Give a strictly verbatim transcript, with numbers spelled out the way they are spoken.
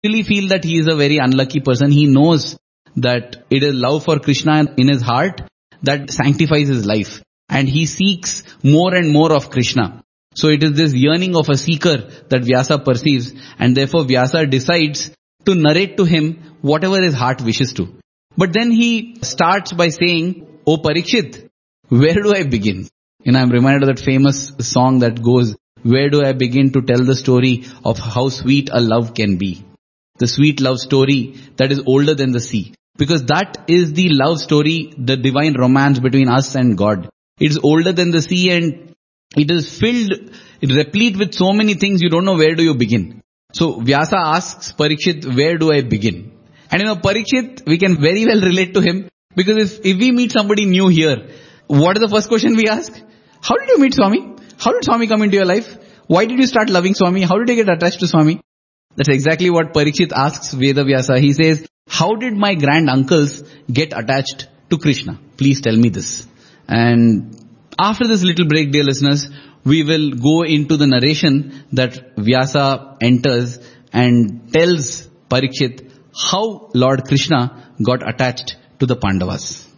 really feel that he is a very unlucky person. He knows that it is love for Krishna in his heart that sanctifies his life. And he seeks more and more of Krishna. So it is this yearning of a seeker that Vyasa perceives, and therefore Vyasa decides to narrate to him whatever his heart wishes to. But then he starts by saying, "O Parikshit, where do I begin?" You know, I'm reminded of that famous song that goes, "Where do I begin to tell the story of how sweet a love can be?" The sweet love story that is older than the sea. Because that is the love story, the divine romance between us and God. It's older than the sea, and it is filled, replete with so many things you don't know where do you begin. So Vyasa asks Parikshit, where do I begin? And you know, Parikshit, we can very well relate to him, because if, if we meet somebody new here, what is the first question we ask? How did you meet Swami? How did Swami come into your life? Why did you start loving Swami? How did you get attached to Swami? That's exactly what Parikshit asks Vedavyasa. He says, how did my grand uncles get attached to Krishna? Please tell me this. And after this little break, dear listeners, we will go into the narration that Vyasa enters and tells Parikshit how Lord Krishna got attached to the Pandavas.